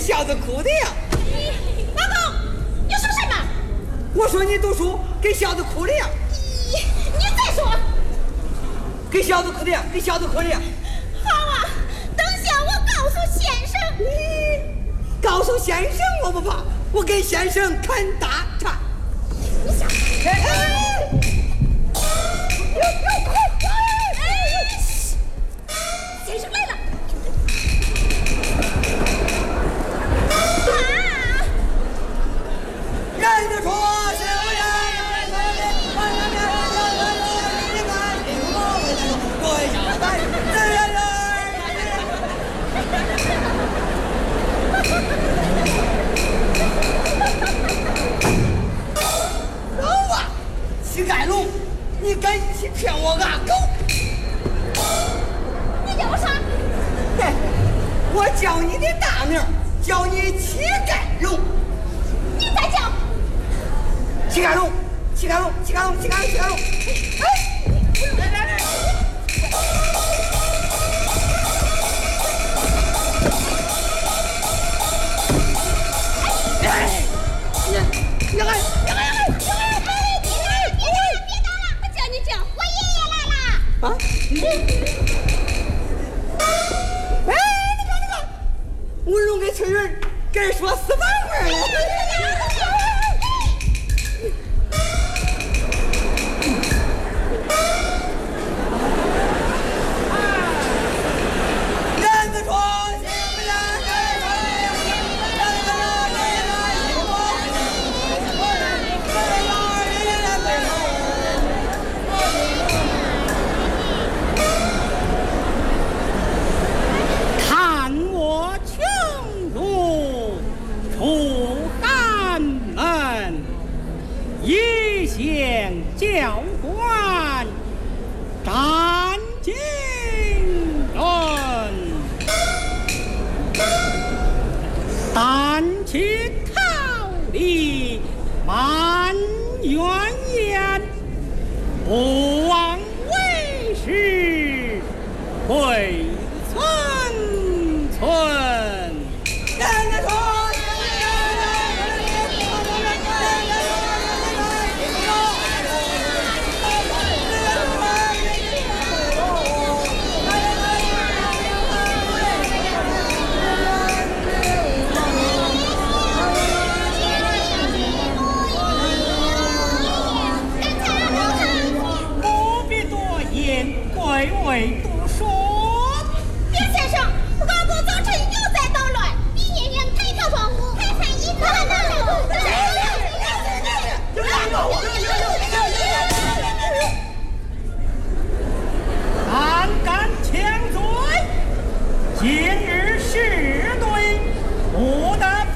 小子哭的呀！ 老公，你说什么？ 我说你读书给小子哭的呀！ 你再说。 给小子哭的呀！给小子哭的呀！ 好啊，等下我告诉先生。 告诉先生我不怕，我给先生看大叉。 你想？先生来了。 人家说狗啊，乞丐龙，你敢欺骗我啊狗！ 你叫我啥？ 嘿，我叫你的大名，叫你乞丐龙。 你再叫。 乞丐龙，乞丐龙，乞丐龙，乞丐龙，乞丐龙。别打了！ 我叫你叫，我爷爷来了。 啊！哎，你看，文龙跟翠云跟人说私房话了。 教官战金人，但其逃离满园言，不枉为师会存存。贵为